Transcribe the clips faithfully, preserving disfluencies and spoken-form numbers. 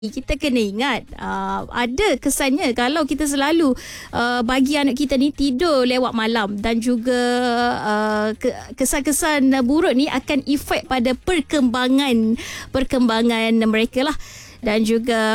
kita kena ingat uh, ada kesannya kalau kita selalu uh, bagi anak kita ni tidur lewat malam dan juga uh, kesan-kesan buruk ni akan efek pada perkembangan perkembangan mereka lah. Dan juga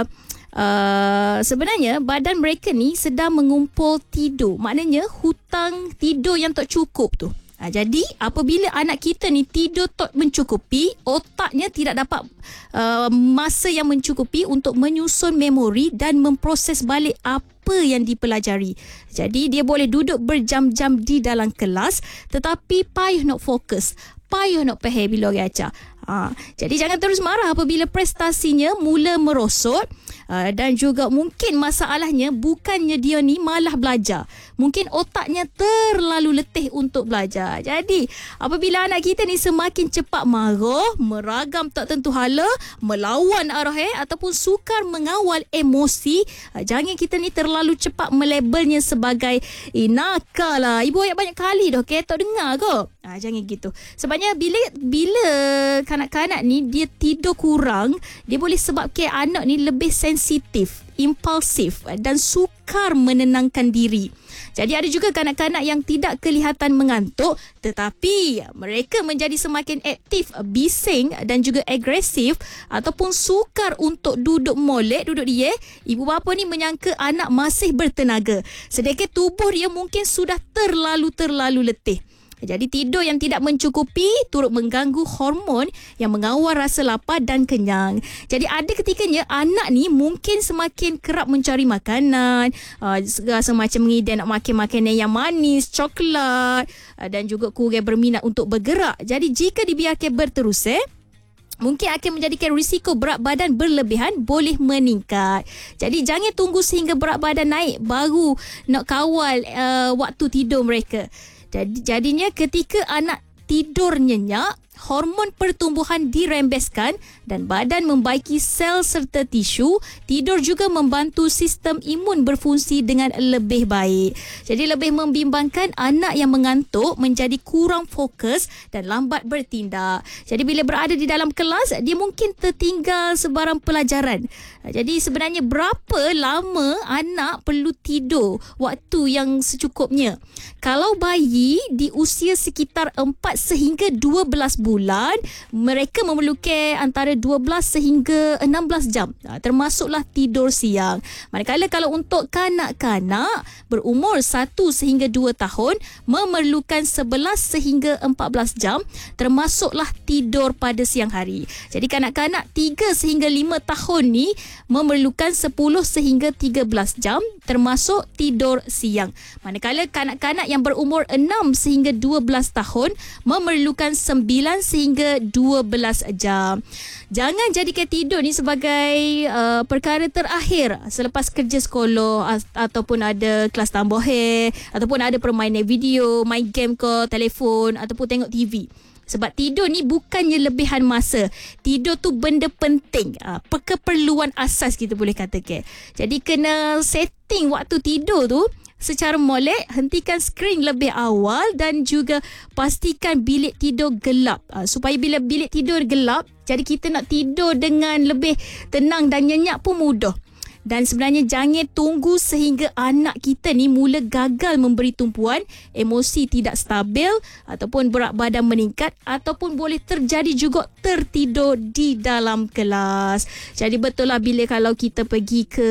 Uh, sebenarnya badan mereka ni sedang mengumpul tidur. Maknanya hutang tidur yang tak cukup tu. Ha, jadi apabila anak kita ni tidur tak mencukupi, otaknya tidak dapat uh, masa yang mencukupi untuk menyusun memori dan memproses balik apa yang dipelajari. Jadi dia boleh duduk berjam-jam di dalam kelas tetapi payah nak fokus, payah nak faham bila orang ajar. Ha, jadi jangan terus marah apabila prestasinya mula merosot. Uh, dan juga mungkin masalahnya bukannya dia ni malah belajar. Mungkin otaknya terlalu letih untuk belajar. Jadi apabila anak kita ni semakin cepat marah, meragam tak tentu hala, melawan arah eh, ataupun sukar mengawal emosi, uh, jangan kita ni terlalu cepat melabelnya sebagai eh, nakal lah. Ibu ayat banyak kali dah ketok dengar ke? Ha, jangan gitu. Sebabnya bila bila kanak-kanak ni dia tidur kurang, dia boleh sebabkan anak ni lebih sensitif, impulsif dan sukar menenangkan diri. Jadi ada juga kanak-kanak yang tidak kelihatan mengantuk tetapi mereka menjadi semakin aktif, bising dan juga agresif ataupun sukar untuk duduk molek, duduk dia. Ibu bapa ni menyangka anak masih bertenaga sedangkan tubuh dia mungkin sudah terlalu-terlalu letih. Jadi tidur yang tidak mencukupi turut mengganggu hormon yang mengawal rasa lapar dan kenyang. Jadi ada ketikanya anak ni mungkin semakin kerap mencari makanan, uh, semacam mengidam nak makan makanan yang manis, coklat uh, dan juga kurang berminat untuk bergerak. Jadi jika dibiarkan berterus eh mungkin akan menjadikan risiko berat badan berlebihan boleh meningkat. Jadi jangan tunggu sehingga berat badan naik baru nak kawal uh, waktu tidur mereka. Jadi, jadinya ketika anak tidur nyenyak, hormon pertumbuhan dirembeskan dan badan membaiki sel serta tisu. Tidur juga membantu sistem imun berfungsi dengan lebih baik. Jadi lebih membimbangkan anak yang mengantuk menjadi kurang fokus dan lambat bertindak. Jadi bila berada di dalam kelas, dia mungkin tertinggal sebarang pelajaran. Jadi sebenarnya berapa lama anak perlu tidur waktu yang secukupnya? Kalau bayi di usia sekitar empat sehingga dua belas bulan, mereka memerlukan antara dua belas sehingga enam belas jam, termasuklah tidur siang. Manakala kalau untuk kanak-kanak berumur satu sehingga dua tahun memerlukan sebelas sehingga empat belas jam, termasuklah tidur pada siang hari. Jadi kanak-kanak tiga sehingga lima tahun ni memerlukan sepuluh sehingga tiga belas jam, termasuk tidur siang. Manakala kanak-kanak yang berumur enam sehingga dua belas tahun memerlukan sembilan sehingga dua belas jam. Jangan jadikan tidur ni sebagai uh, perkara terakhir selepas kerja sekolah ataupun ada kelas tambahan ataupun ada permainan video, main game ke telefon ataupun tengok T V. Sebab tidur ni bukannya lebihan masa. Tidur tu benda penting. Uh, keperluan asas kita boleh katakan. Jadi kena setting waktu tidur tu secara molek, hentikan skrin lebih awal dan juga pastikan bilik tidur gelap. Uh, supaya bila bilik tidur gelap, jadi kita nak tidur dengan lebih tenang dan nyenyak pun mudah. Dan sebenarnya jangan tunggu sehingga anak kita ni mula gagal memberi tumpuan, emosi tidak stabil ataupun berat badan meningkat ataupun boleh terjadi juga tertidur di dalam kelas. Jadi betul lah bila kalau kita pergi ke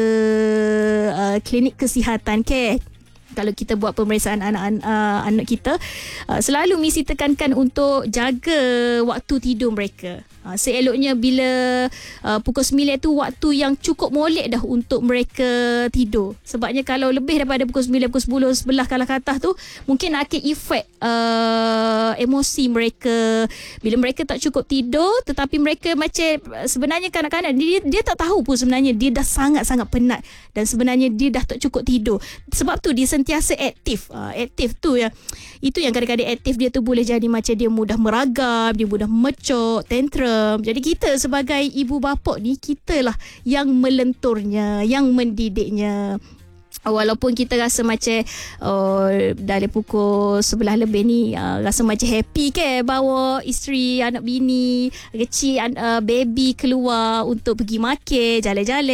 uh, klinik kesihatan ke, kalau kita buat pemeriksaan anak uh, anak kita, uh, selalu mesti tekankan untuk jaga waktu tidur mereka. Uh, seeloknya bila uh, pukul sembilan tu waktu yang cukup molek dah untuk mereka tidur. Sebabnya kalau lebih daripada pukul sembilan, pukul sepuluh, sebelah kalah ke atas tu, mungkin akan efek uh, emosi mereka. Bila mereka tak cukup tidur, tetapi mereka macam sebenarnya kanak-kanak dia, dia tak tahu pun sebenarnya dia dah sangat-sangat penat dan sebenarnya dia dah tak cukup tidur. Sebab tu dia sentiasa aktif. Uh, aktif tu yang itu yang kadang-kadang aktif dia tu boleh jadi macam dia mudah meragam, dia mudah mecok, tantrum. Jadi kita sebagai ibu bapa ni, kita lah yang melenturnya, yang mendidiknya. Walaupun kita rasa macam oh, dari pukul sebelah lebih ni uh, rasa macam happy ke bawa isteri, anak bini kecil, uh, baby keluar untuk pergi makan, jalan-jalan.